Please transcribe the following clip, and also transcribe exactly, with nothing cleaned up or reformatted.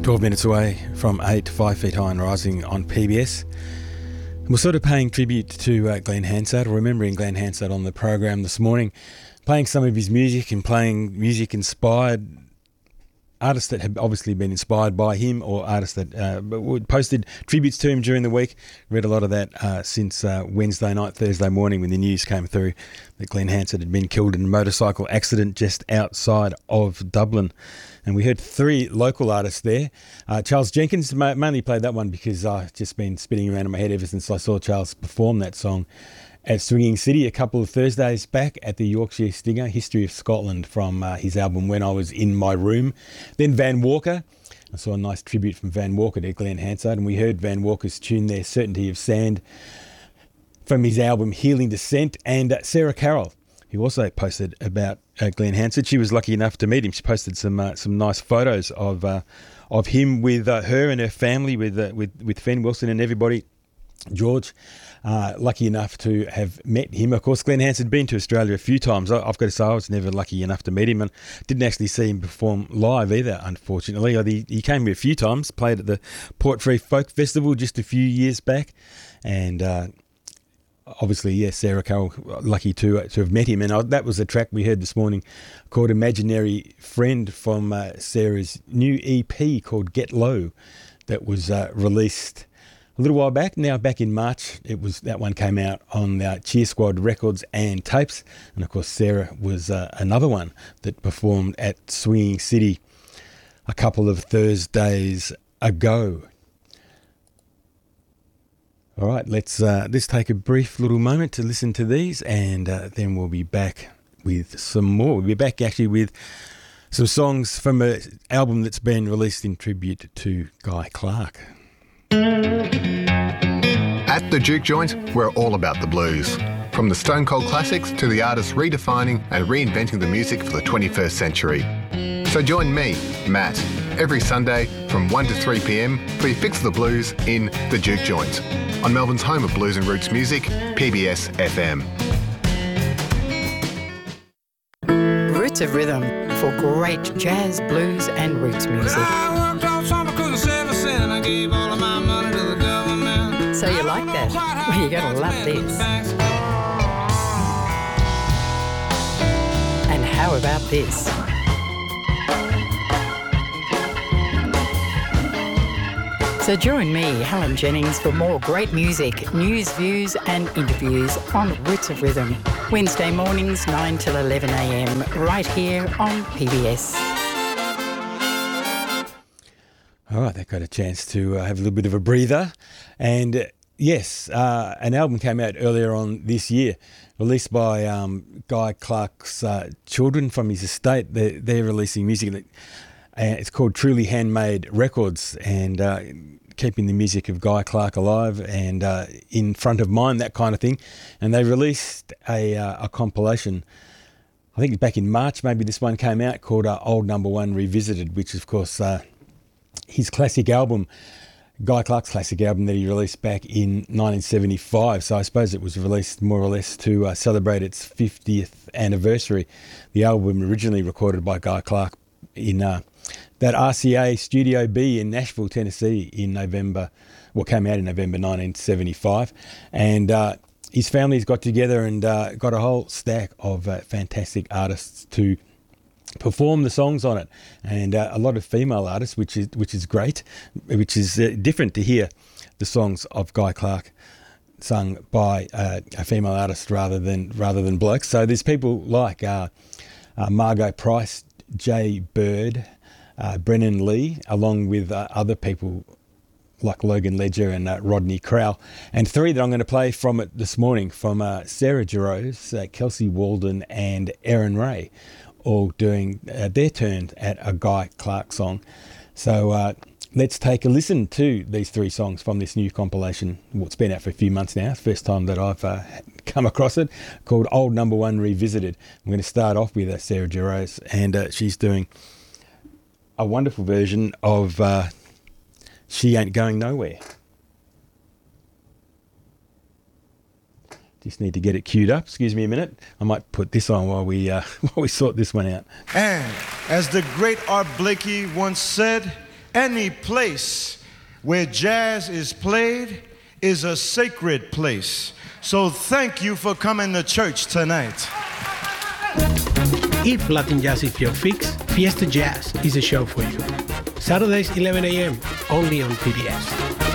twelve minutes away from eight, Five Feet High and Rising on P B S. And we're sort of paying tribute to uh, Glenn Hansard, or remembering Glenn Hansard on the program this morning, playing some of his music and playing music inspired artists that have obviously been inspired by him, or artists that uh, posted tributes to him during the week. Read a lot of that uh, since uh, Wednesday night, Thursday morning, when the news came through that Glenn Hansard had been killed in a motorcycle accident just outside of Dublin. And we heard three local artists there. Uh, Charles Jenkins, mainly played that one because I've just been spinning around in my head ever since I saw Charles perform that song at Swinging City a couple of Thursdays back at the Yorkshire Stinger, History of Scotland, from uh, his album When I Was In My Room. Then Van Walker. I saw a nice tribute from Van Walker to Glenn Hansard, and we heard Van Walker's tune there, Certainty of Sand, from his album Healing Descent. And uh, Sarah Carroll, who also posted about uh, Glenn Hansard. She was lucky enough to meet him. She posted some uh, some nice photos of uh, of him with uh, her and her family, with uh, with with Fen Wilson and everybody. George, uh, lucky enough to have met him. Of course, Glenn Hansard had been to Australia a few times. I, I've got to say, I was never lucky enough to meet him, and didn't actually see him perform live either, unfortunately. He, he came here a few times, played at the Portfree Folk Festival just a few years back, and uh, obviously, yes, Sarah Carroll, lucky to to have met him. And I, that was a track we heard this morning called Imaginary Friend, from uh, Sarah's new E P called Get Low, that was uh, released a little while back. Now back in March, it was that one came out on uh, Cheer Squad Records and Tapes. And of course, Sarah was uh, another one that performed at Swinging City a couple of Thursdays ago. All right, let's uh, let's take a brief little moment to listen to these, and uh, then we'll be back with some more. We'll be back actually with some songs from an album that's been released in tribute to Guy Clark. At the Juke Joint, we're all about the blues. From the Stone Cold classics to the artists redefining and reinventing the music for the twenty-first century. So join me, Matt, every Sunday from one to three p.m. for your fix of the blues in The Juke Joint on Melbourne's home of blues and roots music, P B S F M. Roots of Rhythm for great jazz, blues and roots music. I worked all summer, couldn't save a cent. I gave all of my money to the government. So you like that? Well, you're going to love this. And how about this? So join me, Helen Jennings, for more great music, news, views and interviews on Roots of Rhythm. Wednesday mornings, nine till eleven a.m, right here on P B S. All right, they got a chance to uh, have a little bit of a breather. And uh, yes, uh, an album came out earlier on this year, released by um, Guy Clark's uh, children from his estate. They're, they're releasing music that Uh, it's called Truly Handmade Records, and uh, keeping the music of Guy Clark alive and uh, in front of mind, that kind of thing. And they released a, uh, a compilation, I think back in March, maybe this one came out, called uh, Old Number One Revisited, which is, of course, uh, his classic album, Guy Clark's classic album that he released back in nineteen seventy-five. So I suppose it was released more or less to uh, celebrate its fiftieth anniversary. The album originally recorded by Guy Clark in uh, that R C A Studio B in Nashville, Tennessee in November, well, came out in November nineteen seventy-five. And uh, his family's got together and uh, got a whole stack of uh, fantastic artists to perform the songs on it. And uh, a lot of female artists, which is which is great, which is uh, different to hear the songs of Guy Clark sung by uh, a female artist rather than rather than blokes. So there's people like uh, uh, Margot Price, Jay Bird, uh, Brennan Lee, along with uh, other people like Logan Ledger and uh, Rodney Crowell. And three that I'm going to play from it this morning, from uh, Sarah Jarosz, uh, Kelsey Walden and Erin Ray, all doing uh, their turn at a Guy Clark song. So uh, let's take a listen to these three songs from this new compilation. Well, it's been out for a few months now. First time that I've uh, come across it, called Old Number One Revisited. I'm going to start off with uh, Sarah Jarosz, and uh, she's doing a wonderful version of uh, She Ain't Going Nowhere. Just need to get it queued up. Excuse me a minute. I might put this on while we uh, while we sort this one out. And as the great Art Blakey once said, Any place where jazz is played is a sacred place. So thank you for coming to church tonight. If Latin jazz is your fix, Fiesta Jazz is a show for you. Saturdays eleven a.m. only on P B S.